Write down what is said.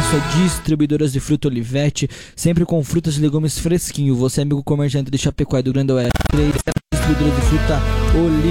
abraço a distribuidoras de fruta Olivetti, sempre com frutas e legumes fresquinho. Você, amigo comerciante de Chapecó e do Grande Oeste, 3 distribuidoras de fruta Olivetti.